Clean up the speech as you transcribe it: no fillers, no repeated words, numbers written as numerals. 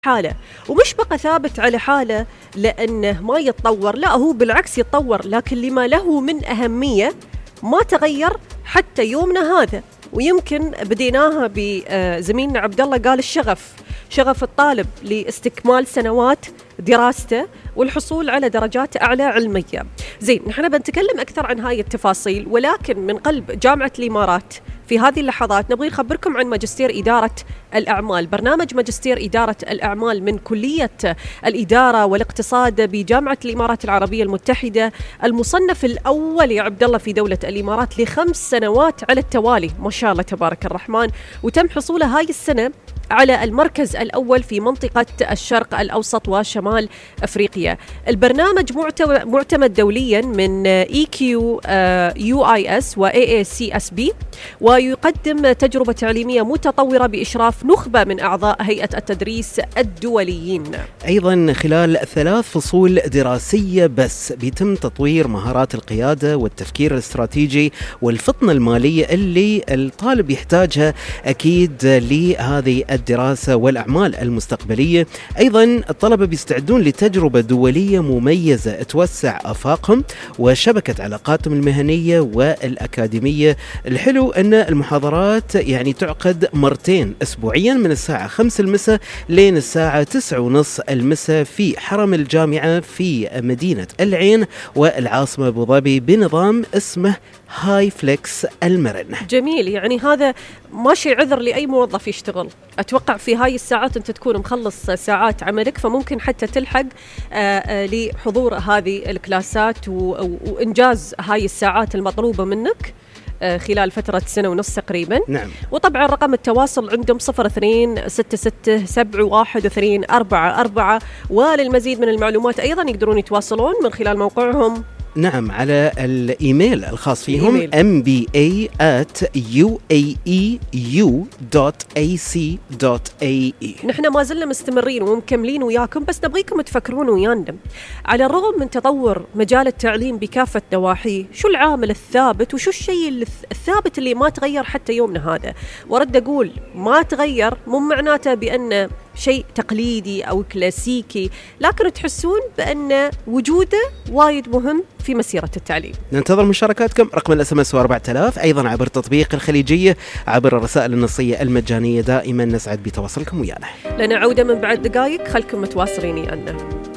حالة، ومش بقى ثابت على حالة لأنه ما يتطور، لا هو بالعكس يتطور، لكن لما له من أهمية ما تغير حتى يومنا هذا. ويمكن بديناها بزميلنا عبد الله، قال شغف الطالب لاستكمال سنوات دراسته والحصول على درجات أعلى علمية. زين، نحن بنتكلم أكثر عن هاي التفاصيل، ولكن من قلب جامعة الإمارات في هذه اللحظات نبغي نخبركم عن ماجستير إدارة الأعمال. برنامج ماجستير إدارة الأعمال من كلية الإدارة والاقتصاد بجامعة الإمارات العربية المتحدة، المصنف الأول يا عبد الله في دولة الإمارات ل5 سنوات على التوالي، ما شاء الله تبارك الرحمن. وتم حصوله هاي السنة على المركز الأول في منطقة الشرق الأوسط وشمال أفريقيا. البرنامج معتمد دوليا من EQUIS و AACSB، ويقدم تجربة تعليمية متطورة بإشراف نخبة من أعضاء هيئة التدريس الدوليين. أيضا خلال 3 فصول دراسية بس بيتم تطوير مهارات القيادة والتفكير الاستراتيجي والفطنة المالية اللي الطالب يحتاجها أكيد لهذه الدراسة والأعمال المستقبلية. أيضا الطلبة بيستعدون لتجربة دولية مميزة توسع آفاقهم وشبكة علاقاتهم المهنية والأكاديمية. الحلو أن المحاضرات تعقد مرتين أسبوعيا من الساعة 5 المساء لين الساعة 9:30 المساء في حرم الجامعة في مدينة العين والعاصمة أبو ظبي بنظام اسمه هاي فليكس المرن. جميل، هذا ماشي عذر لأي موظف يشتغل. أتوقع في هاي الساعات أنت تكون مخلص ساعات عملك، فممكن حتى تلحق لحضور هذه الكلاسات وإنجاز هاي الساعات المطلوبة منك خلال فترة 1.5 سنة تقريبا. نعم. وطبعا رقم التواصل عندهم 0266712444، وللمزيد من المعلومات أيضا يقدرون يتواصلون من خلال موقعهم. نعم، على الإيميل الخاص فيهم mba@uaeu.ac.ae. نحن ما زلنا مستمرين ومكملين وياكم، بس نبغيكم تفكرون ويانا على الرغم من تطور مجال التعليم بكافة نواحيه، شو العامل الثابت وشو الشيء الثابت اللي ما تغير حتى يومنا هذا؟ ورد أقول ما تغير مو معناته بأن شيء تقليدي أو كلاسيكي، لكن تحسون بأن وجوده وايد مهم في مسيرة التعليم. ننتظر مشاركاتكم. رقم الSMS 4000، أيضا عبر تطبيق الخليجية، عبر الرسائل النصية المجانية. دائما نسعد بتواصلكم ويانا. لنا عودة من بعد دقائق، خلكم متواصلين ويانا.